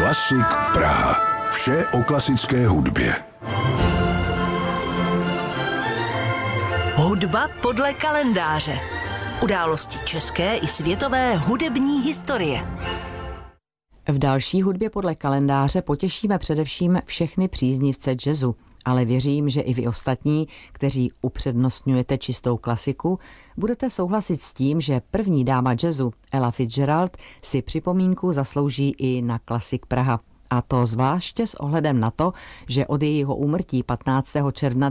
Klasik Praha. Vše o klasické hudbě. Hudba podle kalendáře. Události české i světové hudební historie. V další hudbě podle kalendáře potěšíme především všechny příznivce jazzu, ale věřím, že i vy ostatní, kteří upřednostňujete čistou klasiku, budete souhlasit s tím, že první dáma jazzu Ella Fitzgerald si připomínku zaslouží i na Klasik Praha. A to zvláště s ohledem na to, že od jejího úmrtí 15. června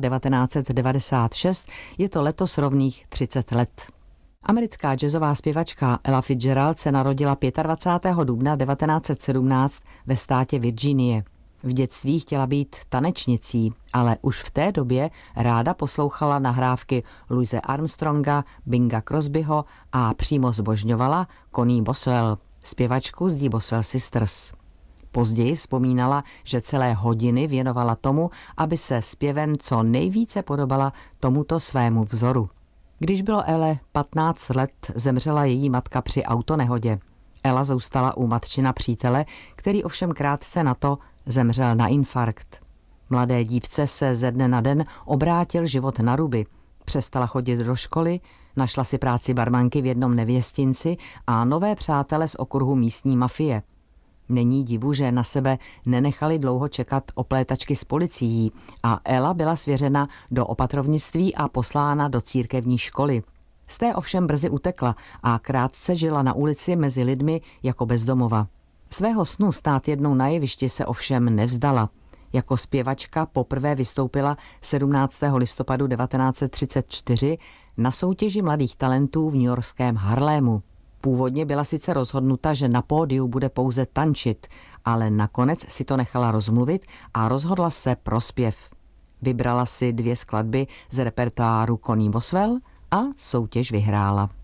1996 je to letos rovných 30 let. Americká jazzová zpěvačka Ella Fitzgerald se narodila 25. dubna 1917 ve státě Virginie. V dětství chtěla být tanečnicí, ale už v té době ráda poslouchala nahrávky Louise Armstronga, Binga Crosbyho a přímo zbožňovala Connie Boswell, zpěvačku z The Boswell Sisters. Později vzpomínala, že celé hodiny věnovala tomu, aby se zpěvem co nejvíce podobala tomuto svému vzoru. Když bylo Elle 15 let, zemřela její matka při autonehodě. Ella zůstala u matčina přítele, který ovšem krátce na to zemřel na infarkt. Mladé dívce se ze dne na den obrátil život na ruby. Přestala chodit do školy, našla si práci barmanky v jednom nevěstinci a nové přátele z okruhu místní mafie. Není divu, že na sebe nenechali dlouho čekat oplétačky s policií a Ella byla svěřena do opatrovnictví a poslána do církevní školy. Z té ovšem brzy utekla a krátce žila na ulici mezi lidmi jako bezdomova. Svého snu stát jednou na jevišti se ovšem nevzdala. Jako zpěvačka poprvé vystoupila 17. listopadu 1934 na soutěži mladých talentů v newyorském Harlému. Původně byla sice rozhodnuta, že na pódiu bude pouze tančit, ale nakonec si to nechala rozmluvit a rozhodla se pro zpěv. Vybrala si 2 skladby z repertoáru Connie Boswell a soutěž vyhrála.